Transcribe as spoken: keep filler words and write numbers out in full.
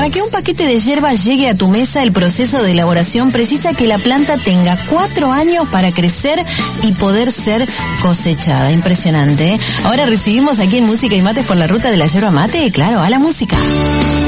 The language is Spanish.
Para que un paquete de yerba llegue a tu mesa, el proceso de elaboración precisa que la planta tenga cuatro años para crecer y poder ser cosechada. Impresionante, ¿eh? Ahora recibimos aquí en Música y Mates por la ruta de la yerba mate, claro, a la música.